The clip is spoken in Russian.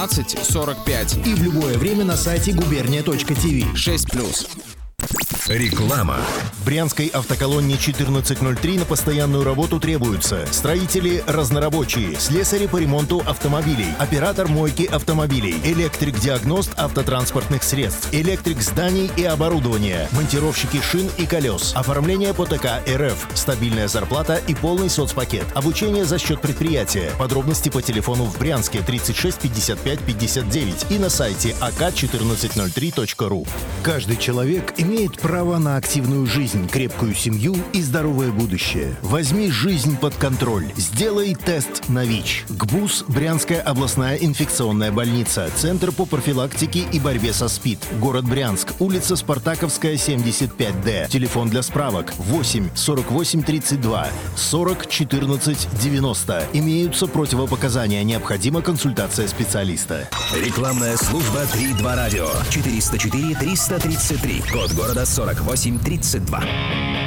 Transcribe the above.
45 И в любое время на сайте gubernia.tv. 6+. Реклама. В Брянской автоколонне 1403 на постоянную работу требуются строители разнорабочие, слесари по ремонту автомобилей, оператор мойки автомобилей, электрик-диагност автотранспортных средств, электрик зданий и оборудования, монтировщики шин и колес, оформление по ТК РФ, стабильная зарплата и полный соцпакет, обучение за счет предприятия. Подробности по телефону в Брянске 36 55 59 и на сайте ak1403.ru. Каждый человек имеет право на активную жизнь, крепкую семью и здоровое будущее. Возьми жизнь под контроль. Сделай тест на ВИЧ. ГБУС, Брянская областная инфекционная больница, Центр по профилактике и борьбе со СПИД, город Брянск, улица Спартаковская, 75Д. Телефон для справок 8 48 32 40 14 90. Имеются противопоказания. Необходима консультация специалиста. Рекламная служба 3-2 радио. 404 333. Код города 4832.